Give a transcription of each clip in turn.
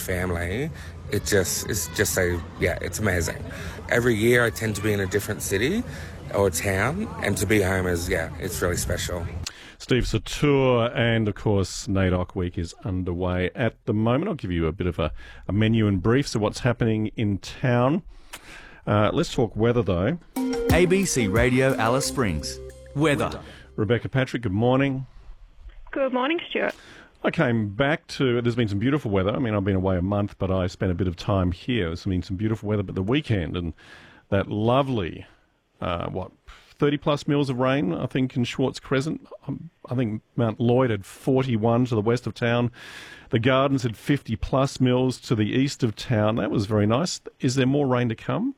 family, it's amazing. Every year I tend to be in a different city or town, and to be home it's really special. Steve Satur, and of course NAIDOC Week is underway at the moment. I'll give you a bit of a menu and briefs of what's happening in town. Let's talk weather though. ABC Radio Alice Springs. Weather. Rebecca Patrick, good morning. Good morning, Stuart. I came back to, there's been some beautiful weather. I mean, I've been away a month, but I spent a bit of time here. There's been some beautiful weather, but the weekend and that lovely, 30-plus mils of rain, I think, in Schwartz Crescent. I think Mount Lloyd had 41 to the west of town. The Gardens had 50-plus mils to the east of town. That was very nice. Is there more rain to come?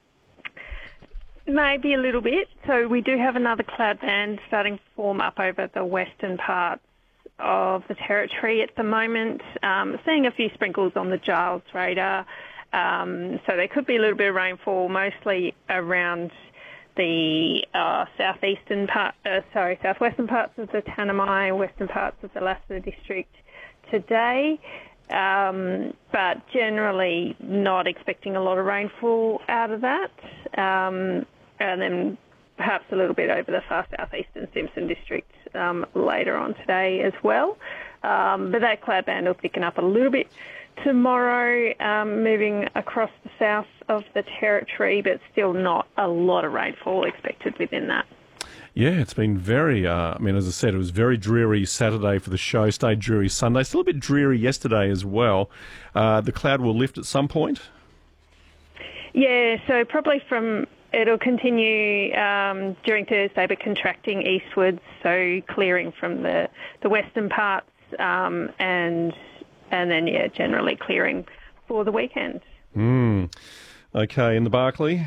Maybe a little bit. So we do have another cloud band starting to form up over the western parts of the Territory at the moment. Seeing a few sprinkles on the Giles radar. So there could be a little bit of rainfall, mostly around the southwestern parts of the Tanami, western parts of the Lassiter district today. But generally not expecting a lot of rainfall out of that. And then perhaps a little bit over the far southeastern Simpson district later on today as well. But that cloud band will thicken up a little bit tomorrow, moving across the south of the Territory, but still not a lot of rainfall expected within that. Yeah, it's been very, as I said, it was very dreary Saturday for the show, stayed dreary Sunday, still a bit dreary yesterday as well. The cloud will lift at some point? Yeah, so probably it'll continue during Thursday, but contracting eastwards, so clearing from the western parts and then, generally clearing for the weekend. Okay, in the Barkly?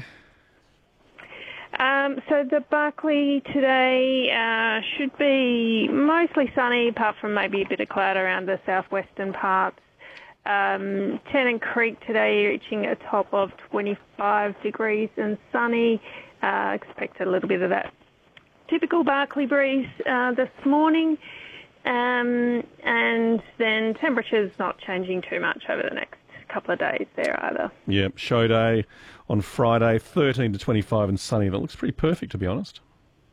So the Barkly today should be mostly sunny, apart from maybe a bit of cloud around the southwestern parts. Tennant Creek today reaching a top of 25 degrees and sunny. Expect a little bit of that typical Barkly breeze this morning. And then temperatures not changing too much over the next couple of days there either. Yeah, show day on Friday, 13 to 25 and sunny. That looks pretty perfect, to be honest.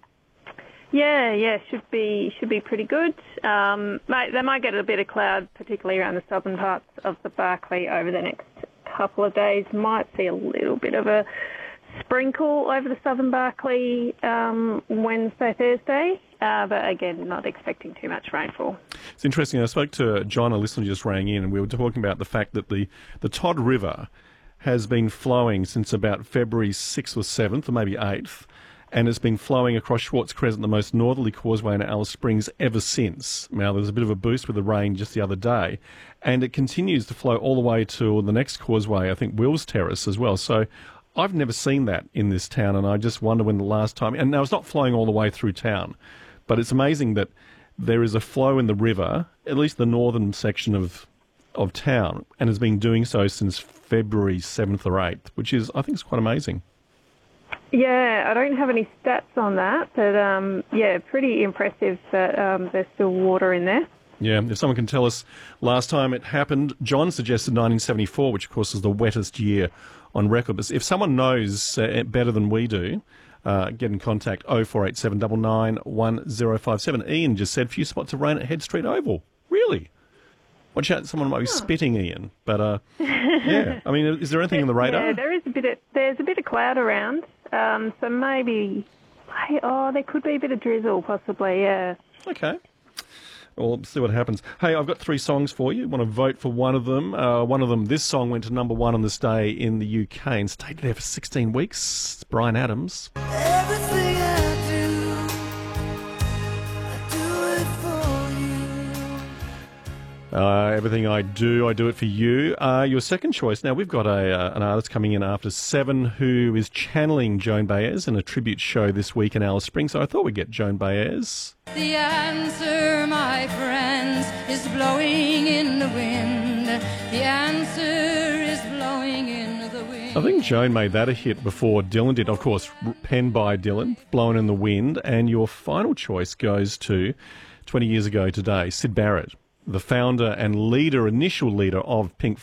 Yeah, should be pretty good. They might get a bit of cloud, particularly around the southern parts of the Barkly over the next couple of days. Might see a little bit of a sprinkle over the southern Barkly Wednesday, Thursday, but again, not expecting too much rainfall. It's interesting. I spoke to John, a listener just rang in, and we were talking about the fact that the Todd River has been flowing since about February 6th or 7th, or maybe 8th, and it's been flowing across Schwartz Crescent, the most northerly causeway in Alice Springs, ever since. Now, there was a bit of a boost with the rain just the other day, and it continues to flow all the way to the next causeway, I think Wills Terrace as well. So I've never seen that in this town, and I just wonder when the last time... And now, it's not flowing all the way through town, but it's amazing that there is a flow in the river, at least the northern section of town, and has been doing so since February 7th or 8th, which is, I think, is quite amazing. Yeah, I don't have any stats on that, but pretty impressive that there's still water in there. Yeah, if someone can tell us last time it happened, John suggested 1974, which of course is the wettest year on record. But if someone knows better than we do, get in contact 0487 99 1057. Ian just said few spots of rain at Head Street Oval. Really? Watch out, someone might be spitting, Ian. But yeah, I mean, is there anything on the radar? Yeah, there's a bit of cloud around. So maybe, there could be a bit of drizzle, possibly, yeah. Okay. Well, let's see what happens. Hey, I've got 3 songs for you. Want to vote for one of them. This song went to number 1 on this day in the UK and stayed there for 16 weeks. It's Bryan Adams. Everything I do it for you. Everything I do it for you. Your second choice. Now, we've got an artist coming in after 7 who is channeling Joan Baez in a tribute show this week in Alice Springs. So I thought we'd get Joan Baez. The answer, my friends, is blowing in the wind. The answer is blowing in the wind. I think Joan made that a hit before Dylan did. Of course, penned by Dylan, Blowing in the Wind. And your final choice goes to 20 years ago today, Syd Barrett, the founder and initial leader of Pink